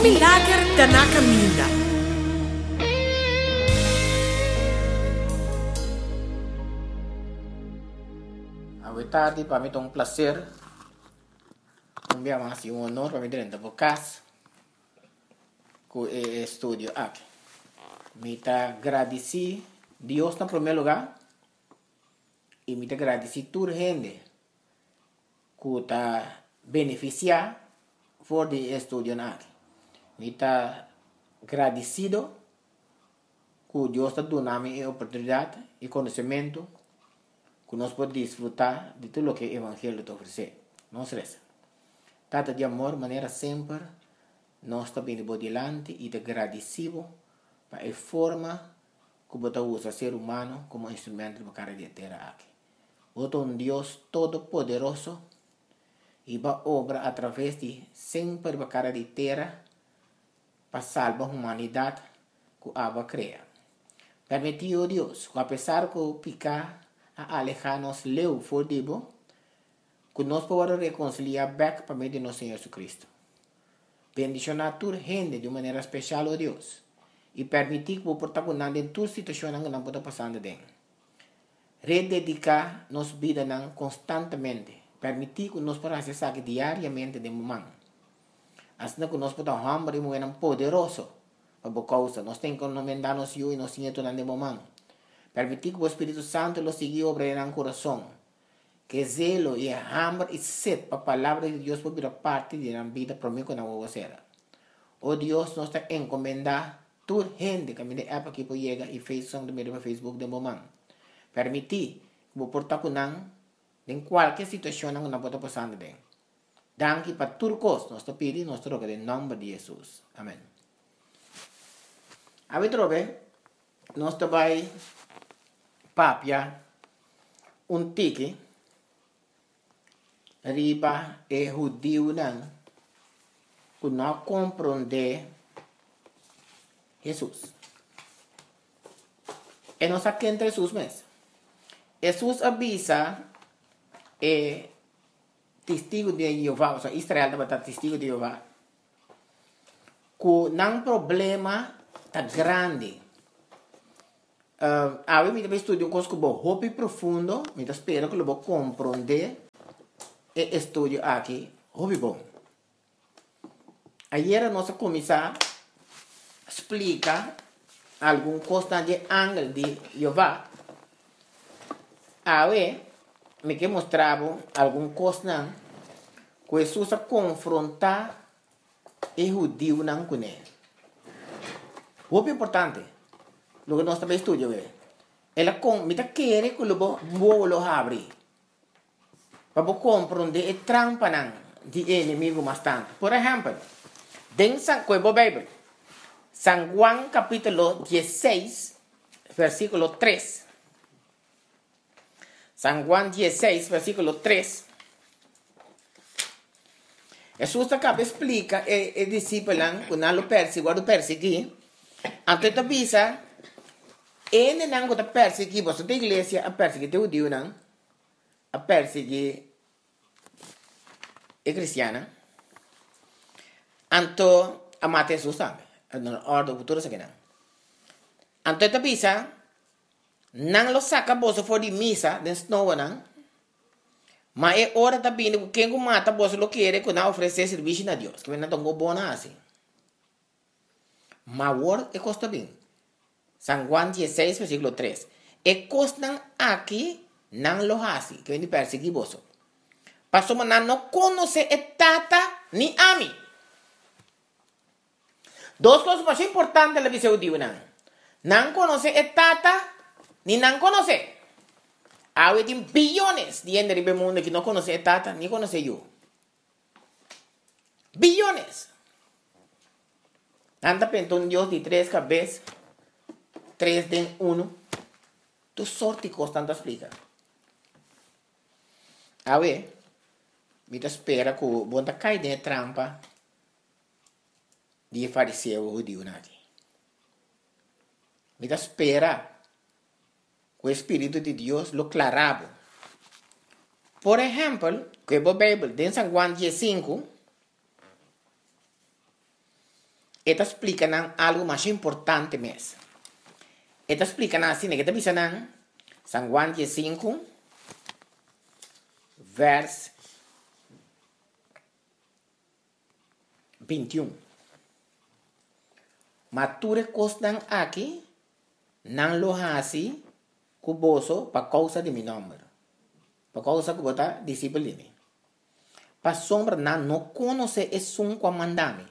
milagre está na caminho. Boa tarde, para mim é um prazer. Um dia mais e um honor para mim dentro da casa com o estúdio aqui. Me está agradecido Deus no primeiro lugar e me está agradecido toda a gente que está beneficiando por o estúdio aqui. Me está agradecido que Deus está dando a oportunidade e conhecimento que nós podemos desfrutar de tudo o que o Evangelho te oferece. Não se resta. Trata de amor, maneira sempre, nós estamos indo adiante e de agradecido para a forma que você usa o ser humano como instrumento para a terra aqui. Você é um Deus todo-poderoso e vai obrar através de sempre para a terra para salvar a humanidade que a cria. Permitiu Deus, que apesar de picar a alejar-nos leu for dibo, que nós podemos reconciliar back para meio de nosso Senhor Jesus Cristo. Bendicionar toda gente de maneira especial, ó Deus, e permitir que o protagonista em toda situação que não pode passar dentro. Rededicar nossa vida constantemente, permitir que nós podamos acessar diariamente de momento. Assim que nós podemos hambre e moer poderoso, por causa nós temos que encomendar-nos e nós temos que de momento. Permitir que o Espírito Santo lo siga obrando no coração. Que zelo e hambre e sede para a palavra de Deus por vir parte da vida para mim que não vou fazer. Oh Deus, nós está encomendando toda gente que me dê app aqui para chegar e fez som do meio do Facebook de momento. Permitir que o protagonista em qualquer situação que não pode passar dentro. Danke para tudo coisa, nós está pedindo, nós troca em nome de Jesus. Amém. A ver, nós vai papia tique riba e judeu que não compreende Jesus. E nós aqui entre Jesus mesmo. Jesus avisa testigo de Jeová, ou seja, Israel deve estar testigo de Jeová, que não problema está grande. Eu me estudo coisas que vou hopi profundo, me espero que eu vou compreender e estudo aqui, hopi bom. Ayer nós começamos a explicar alguma coisa de ângulo de Jeová. Me que mostrava alguma coisa que Jesus a confrontar o judeu não com ele. Hopi importante. Lo que nós também estudamos ela me quer que lo abrir para compreender a trampa de inimigo bastante. Por exemplo, dentro da Bíblia, San Juan capítulo 16, versículo 3. San Juan 16, versículo 3. Jesus acaba explica e discípulo que não lo persegui, antes de visa ele não está perseguindo você da igreja a perseguir o judeu não a perseguir a cristiana então a matar Jesus também na ordem futura se não então está bisa não lo saca você for de missa dentro não não mas é hora também que quem mata você lo quer que não oferecer serviço a Deus que não tão bom assim mas agora é custa bem. San Juan 16, versículo 3. E costan aqui não lo hace, que vem perseguir você. Pastor, mas não conhece a tata ni a mim. Duas coisas mais importantes da visão de não. Não conhece a tata, ni não conhece. Há bilhões de gente no mundo que não conhece a tata, ni conhece eu. Bilhões. Anda pensando Deus de 3 cabeças. 3 de 1, tu sorte constante explica. Me espera que o bom cai de trampa de fariseu o judeu nadi. Me espera que o Espírito de Deus lo clarabo. Por exemplo, que a Bíblia, em San Juan 15, Esta explica algo más importante mes. Esta explica así, que te dice San Juan 5, vers 21. Mature costan aqui, não lo hasi, cuboso, para causa de mi nombre. Para causa que bota disciplina. Para sombra não conhece é um comandame.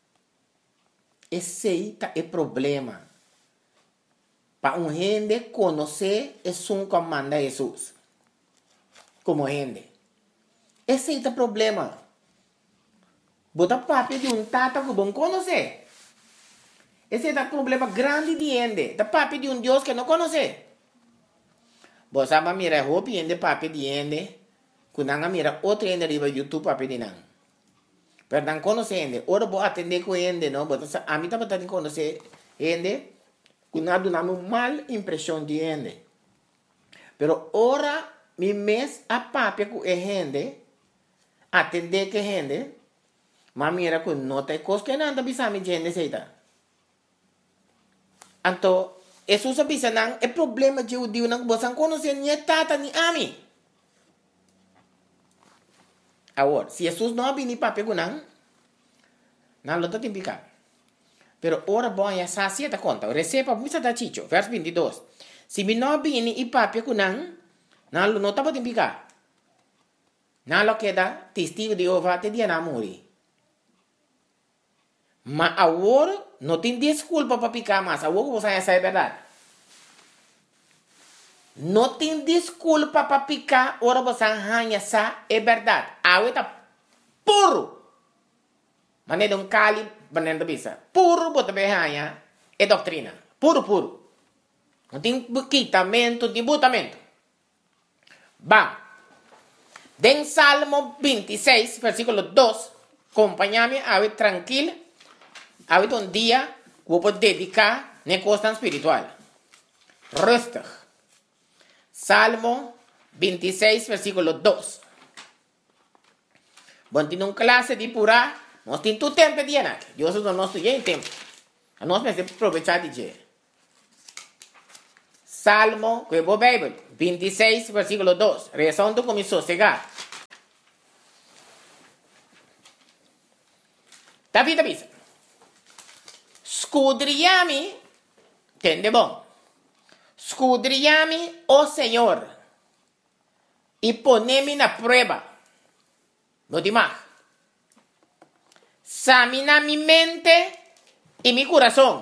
Esse aí é o problema. Para gente conhecer é um comanda Jesus. Como gente. Esse aí é o problema. Bota papi de tata que bom conhecer. Esse é o problema grande de gente. Da papi de Deus que não conhece. Você sabe mira roupa de papi de gente. Quando mira outro gente riba YouTube papi de não. Pero não conhece gente. Ora vou atender com gente, não. A mim também tem que conhecer gente. Quando dá uma mal impressão de gente. Pero ora mi mes a papi com gente. Atender com gente. Mas mira que não tem coisa que não bisa mi gente seita. Então, isso se bisa não é problema de o Deus não você conhecer nem tata nem ami. Agora, se Jesus não vini papi com não lo tem picar. Pero ora bom ya sacia ta conta. Receba muita da chicho, vers 22. Se mi não vini e papi com não lo não tá tem picar. Não lo queda testigo de Jeová te dia na morrer. Mas agora não tem desculpa para picar mais. Agora você sabe a verdade. Não tem desculpa para picar. Agora você arranha essa é verdade. Agora está puro. Mas não é um cali banana bisa. Puro bota bem arranha é doutrina. Puro, puro. Não tem quitamento, não tem botamento. Bam. Den Salmo 26, versículo 2. Acompanha-me, agora tranquilo. Ahorita un día voy a dedicar a cosa espiritual. Rustig. Salmo 26, versículo 2. Bueno, tiene una clase de pura. No tiene tu tiempo de llenar. Dios no estoy en tiempo. No me aprovechar de llenar. Salmo, que es la Biblia, 26, versículo 2. Rezando con mi sosegado. David avisa. Scudriami, tende bom. Scudriami, oh Señor, y ponemi na prueba. No dimag. Examina mi mente y mi corazón.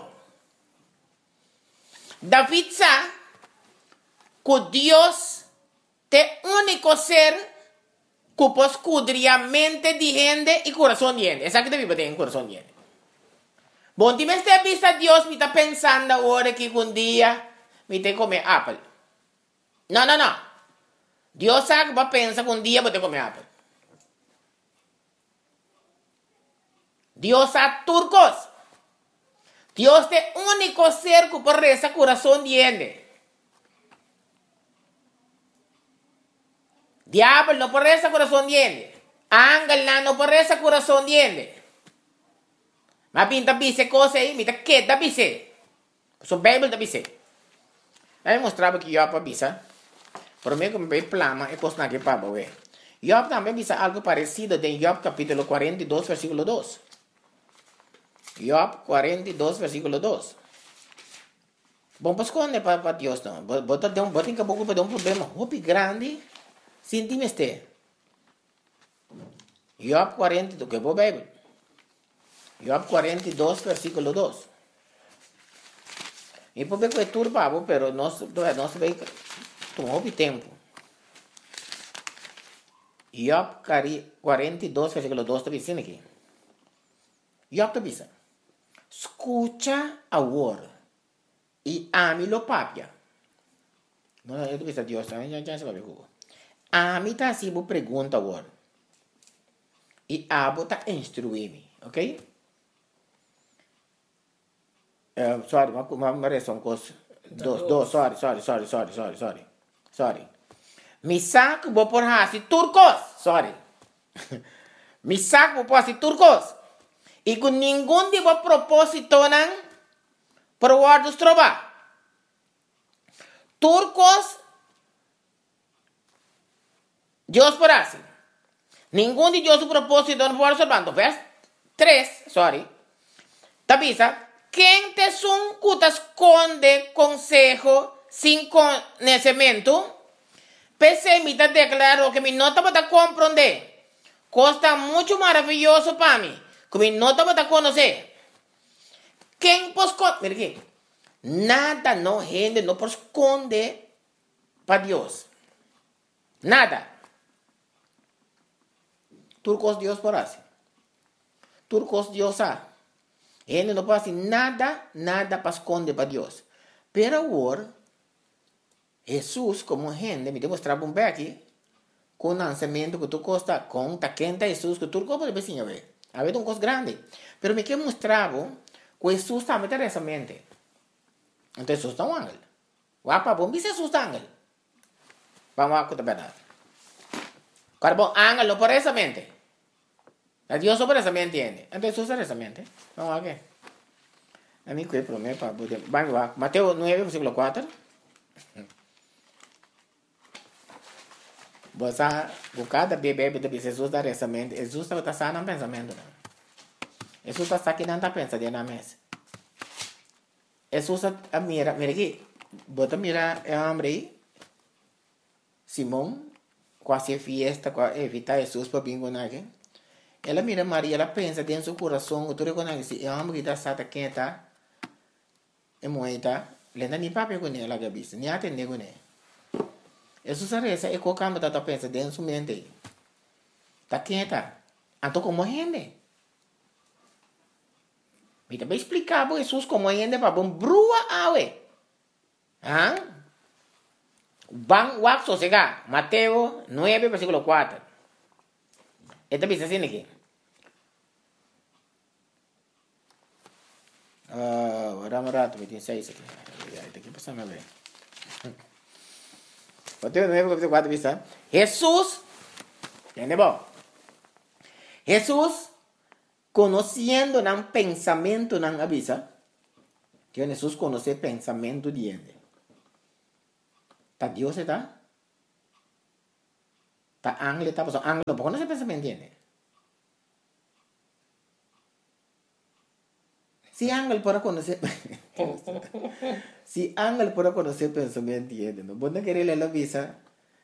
David sabe que Dios es el único ser que puede escudriar mente de gente y corazón de gente. Esa que te vive en corazón de gente. Bom, ti me stai vista Dios, mi sta pensando ora che un dia mi te come apple. No. Dios sabe que va a pensar que un día voy a comer apple. Dios sabe turcos. Dios es el único ser que puede rezar corazón de gente. Diablo no puede rezar corazón de gente. Ángel no puede rezar corazón de gente. Ma pinta bise cose aí, me que da bise. So Bible da bise. Aí mostrava que Job bisa. Por mim como bem plama e coisa que para ver. Job também bisa algo parecido em Job capítulo 42, versículo 2. Job 42, versículo 2. Bom, pues quando é para Deus não. Bota em caboclo para dar um problema muito grande. Senti-me este. Job 42, que é boa Bible. Job 42, versículo 2. E por que é turbado, pero não se vê tomou tempo. Job 42, versículo 2 está dizendo aqui. Job está dizendo: escucha agora e ame-lo papia. Não, eu estou dizendo Deus, já se vai ver. Ame está assim, vou perguntar agora. E abo está instruir-me, ok? Sorry, uma reação coisa. Sorry. Mi saco vou por hasi turcos. Sorry. Mi saco vou por hasi turcos. E com nenhum tipo de propósito não para o dos trabalhos. Turcos, Deus por assim. Nenhum de Deus propósito não pode ser bando. Verso 3, sorry. Tabisa, quem te son que esconde consejo sem conhecimento, pessimista declarou que me nota para compreender. Costa muito maravilhoso para mim, que me nota para conhecer. Quem pode esconder? Nada não rende, não pode esconder para Deus. Nada. Turcos Deus por assim. Turcos Deus sabe. Ele não pode nada para esconder para Deus. Pero agora, Jesus, como gente, me demonstrava um pouco aqui, com o lançamento que tu costa, com a quenta Jesus, que tu pode ver, a ver. Havia uma coisa grande. Pero me que mostrava que Jesus também tem essa mente. Então Jesus está um ángel. Wapa bom, Jesus está ángel. Vamos a contar a verdade. Claro, bom, ángel não por essa mente. A Dios sobre esa mente entiende. Entonces usa esa mente. Vamos a ver. A mí que promete para poder. Vamos a Mateo 9, versículo 4. Você buscar bebê de Jesus dar essa mente. Jesus está sano no pensamento. Jesus está aqui não está pensando na mesa. Jesus mira aqui. Bota mira é homem aí. Simão quase fiesta, evitar Jesus para bingo aqui. Ela mira Maria, ela pensa dentro do coração, que tu reconhece, é uma mulher que está quieta, é moita, lenda nem papel com ela, gabis, nem atende com ela. Jesus arresa, é qualquer coisa que pensa dentro da mente. Está quieta. Então, como gente? Me também explicar para Jesus como gente para bom brua awe. Ah? Bang wak sosega, Mateo 9, versículo 4. Esta bisa assim aqui. Rato, 26 aqui. Está aqui passando a ver. Mateo 9, versículo 4, bisa. Jesus, entende bom? Jesus, conhecendo o pensamento não avisa, que Jesus conhece pensamento de gente. Tá Deus está? Tá ángel está passando. Ángel não conhece pensamento de gente. Se ángel para conhecer se ángel para conhecer pensamento de gente, não pode querer ler a visa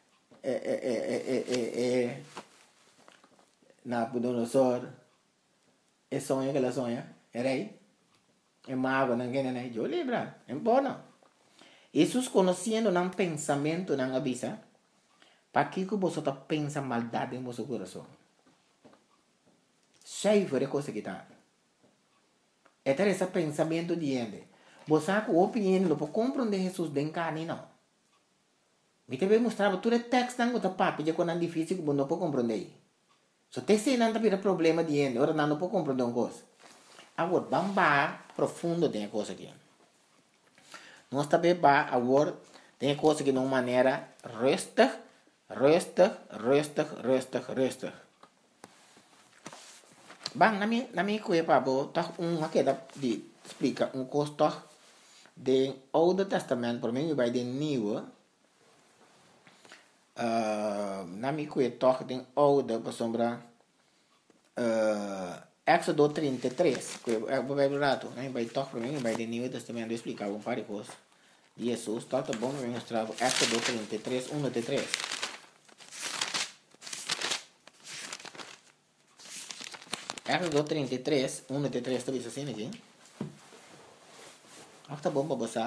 Nabucodonosor é sonho que ela sonha, é rei, é mago, não quer nem eu lembra, é bom não. Jesus conhecendo um pensamento não avisa, para que você está pensando maldade em seu coração. Cheio de coisa que está. É ter esse pensamento de gente. Você com opinião não pode compreender Jesus de carne não. Me também mostrava tudo o texto não está papo, já quando é difícil que você não pode compreender. So te se não tem problema de gente, ora não pode compreender uma coisa. Agora vamos profundo de coisa aqui. Nós também agora tem coisa que de uma maneira resta. Bang, na minha coisa para tá aqui de explica custo do Oude Testamento, por mim vai de Nieuwe. Na minha coisa toch de Oude para sombra Éxodo 33, que é o Bíblia rato, né? Vai toch para mim vai de Nieuwe Testamento explicar um par de coisas. Jesus, tá bom, eu mostrar Éxodo 33, 1-3. Éxodo 33, 1-3, tu bisa assim aqui. Tá bom para você.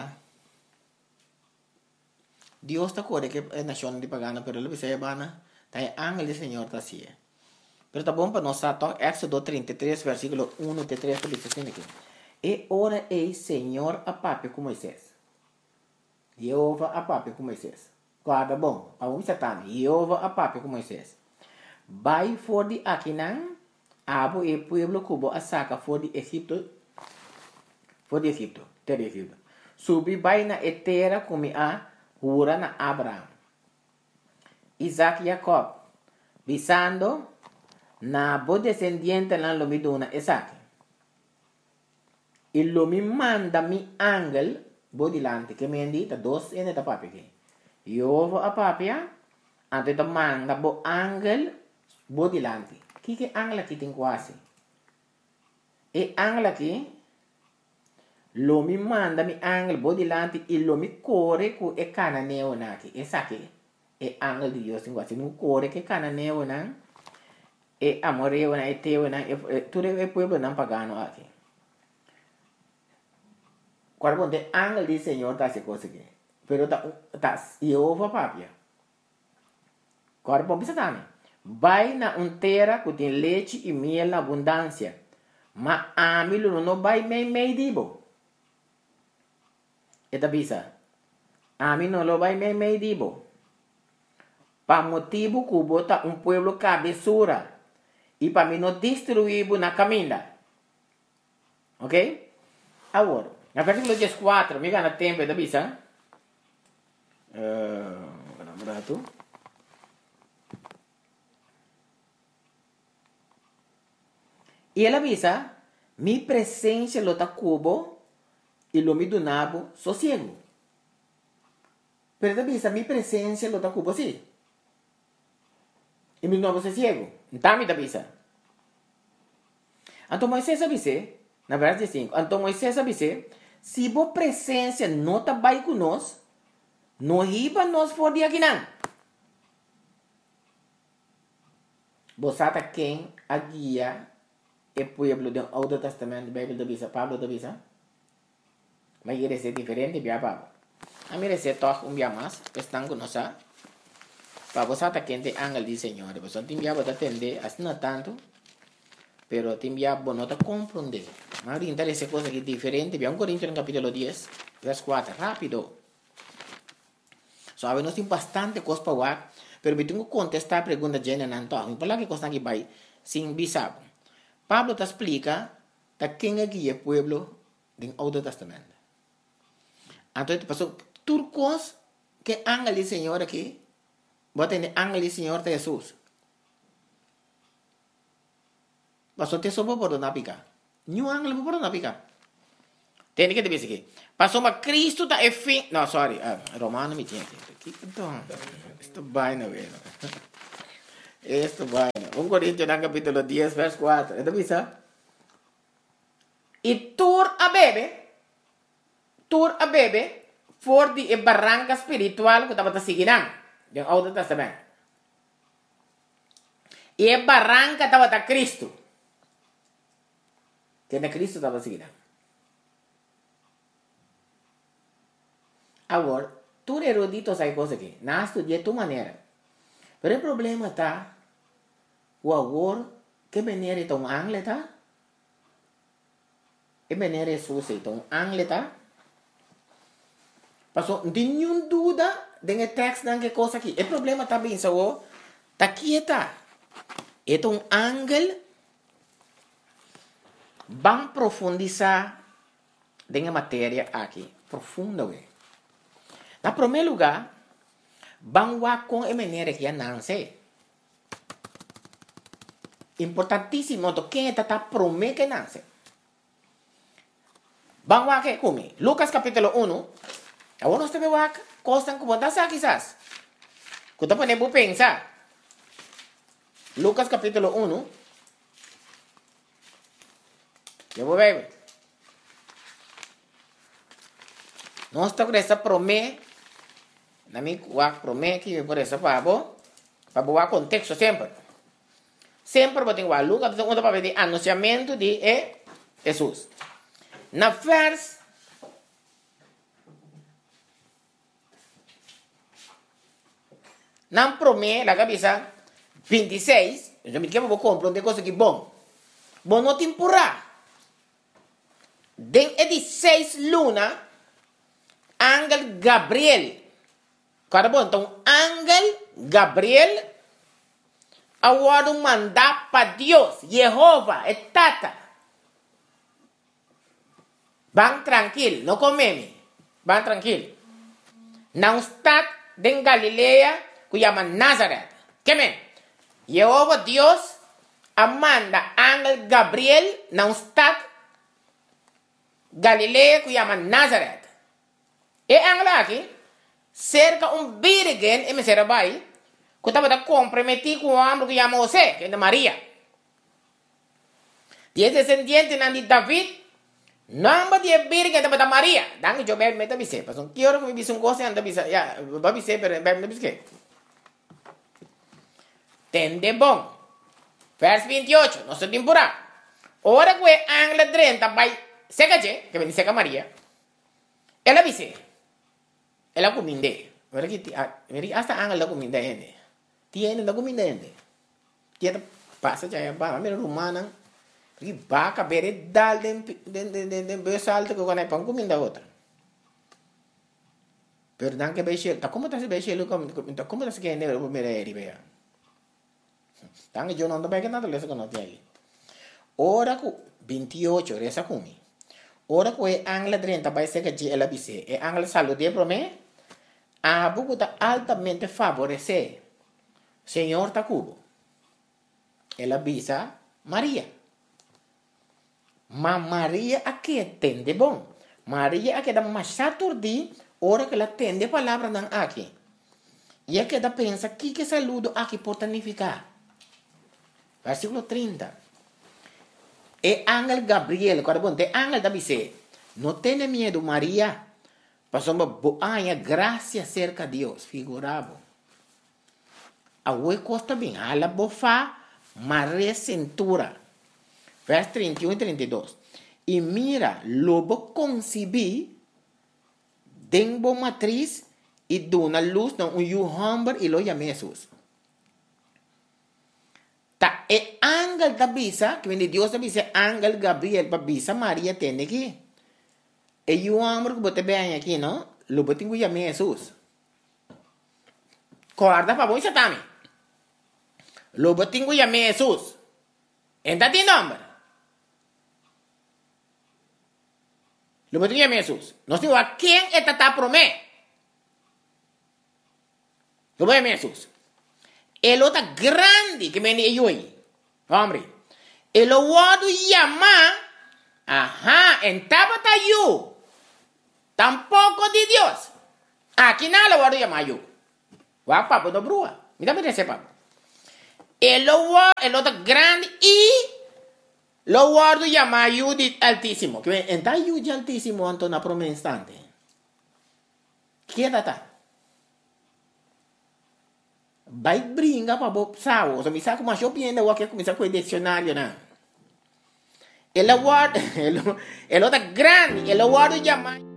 Deus está corre que é nação de pagana, pero ele bisa bana, tá ángel do Senhor tá assim. Pero tá bom para nós tá Éxodo 33, versículo 1-3, tu bisa assim aqui. E ora ei Senhor a papi com Moisés. Jeová a papi com Moisés. Guarda bom, para você tá. Jeová a papi com Moisés. Vai for de Aquinan. Abo e pueblo cubo a saca for de Egipto. Terra de Egipto. Subi vai na etera como a hura na Abraham. Isaac e Jacob. Visando na bo descendiente na lomiduna Isaac. e lo mi manda mi angel bodilante che mi dita dos e ne da papi che io a papia ante da manda bo angel bodilante che angela che tin quasi e angela che lo mi manda mi angel bodilante e lo mi core cu e cananeo naki e sa che e angel di Dio sin quasi un core che cananeo na e amoreo na e teo na e tu e pueblo nan pagano aqui. Cuando de ángel del Señor está haciendo cosas que, pero está Jehová papia. Cuando bisa también, vai na un terra que tem leite e miel na abundância, mas a mim não vai mei dibo. Eta bisa, a mim não lo vai mei dibo. Pa motivo que bota um pueblo cabeçura e para mim não destruir na caminha. Ok? Agora, na versículo 14, me gana tempo da bisa. Berapa? E ela avisa, mi presença lo ta cubo e lo mi donabo sossego. Pero ela avisa, mi presença lo ta cubo sim. E mi donabo sossego. Então me avisa. Então Moisés avisa, na versículo 5, então Moisés avisa, se a presença não está bem conosco, não riba nós for de aqui não. Você está quem a guia o pueblo do Antigo Testamento, Bíblia da Bisa, Pablo da Bisa? Mas ele é diferente, bia Pablo. A mim é toch dia mais, estão conosco. Para você está quem tem ángel do Senhor, você tem bia para atender, assim não tanto, pero tem bia para não compreender. Mas ahorita essa coisa aqui diferente, bia 1 Coríntios no capítulo 10, verso 4, rápido. Sabe, nós temos bastante coisa para falar, pero eu tenho que contestar a pergunta de Jenna Nanto. Para lá que coisa aqui vai, sem bisabo. Pablo te explica da quem é que é o pueblo do Antigo Testamento. Então, passou turcos que ángel do Senhor aqui, bota em ángel do Senhor de Jesus. Passou te sopa por não picar. Nenhum ángel por não picar. Tem que te dizer aqui. Passou uma Cristo da fim. Não, sorry. Romano me tinha aqui. Então, isto vai não é. Isto vai. 1 Coríntios no capítulo 10, verso 4. Então, bisa? E tur a bebe, for de barranca espiritual que estava seguindo. Do Antigo Testamento. E a barranca estava a Cristo. Que na Cristo estava seguindo. Agora, tu erudito sai coisa aqui. Não estudia de tua maneira. Mas o problema está o agora que maneira é um ángel tá? E maneira é Jesus é um ángel tá? Passou, não tem nenhuma dúvida de texto não que coisa aqui. O problema está bem, só tá aqui tá. É um ángel vamos profundizar na matéria aqui, profunda. Na primeiro lugar, vamos com a maneira que não sei. Importantíssimo, quem está prometendo que não sei. Vamos aqui comigo. Lucas capítulo 1. Agora nós temos aqui, coisas que você sabe quizás. Que você pode pensar. Lucas capítulo 1. Eu vou ver. Nós estamos com essa promessa. Na minha promessa que por essa para boa contexto sempre. Sempre vou ter que Lucas onde para ver anunciamento de Jesus. Na vers na promessa la cabeça 26, eu me quero vou compreender coisa que bom. Bom não te empurrar. Den 16 luna, ángel Gabriel. Cada bom, então, ángel Gabriel, agora mandar para Deus, Jeová, é tata. Vão tranquilo, não comeme. Vão tranquilo. Não está em Galileia, que chama Nazaré. Que men? Jeová, Deus, manda ángel Gabriel, não está Galilea que llama Nazareth. E angla aqui, cerca virgen e me será bai, que estava comprometido com o homem que chama José, que é de Maria. E esse descendente de David, não de virgen de Maria. Dan eu bem me da bise, mas não quero que me bise coisa anda bise, ya, ba bise pero bem me bise. Tende bom. Verso 28, nosso temporada. Ora que angla 30 vai seca que vem seca Maria. Ela bise. Ela cominde. Ora que hasta angla la cominde ende. Tiene la cominde ende. Tiene passa já é para mim romana. Porque vaca bere dal den besalto que quando é pão comida outra. Pero dan que beche, tá como tá se beche como tá se que ne mere bea. Dan eu não tô bem nada lesa que não tem aí. Ora ku 28 resa kumi. Ora ku é angla 30 vai ser que ela bise. É angla salude pro me. A buku tá altamente favorecer. Senhor tá cubo. Ela bisa Maria. Mas Maria aqui entende bom. Maria aqui dá mais saturdi, ora que ela entende a palavra não aqui. E aqui ela pensa que saludo aqui pode significar. Versículo 30. E ángel Gabriel, quando bom, te ángel da bise, não tenha medo Maria, passou uma boa graça cerca de Deus, figurado. A oi costa bem, a la bofa, Maria cintura. Verso 31 e 32. E mira, lobo concebí, denbo matriz, e dona luz, não, humber, e lo chama Jesus. Ta, e ángel da bisa, que vem de Deus da bisa, ángel Gabriel, para bisa, Maria tem aqui. E humber, que bote bem aqui, não? Lobo tem que chamar Jesus. Corda para bom, isso também. Lobo tem que chamar Jesus. Entra de nome. Lo que tinha Jesus. Nós temos a quem é tata promé. Lo que é Jesus. Ele é grande que vem de hoje. Homem. Ele é o chama. Aha, en tabata you. Tampoco de Deus. Aqui não é o chama you. Vai papo do brua. Me dá para esse papo. Ele é grande e lo guardo llama Judith Altísimo. Que entra Judith Altísimo anto na proma instante. Que data? Vai brinca para bo sao. So mi sa como eu piendo o que começar com o dicionário na. Ele guarda, ele grande, ele guardo llama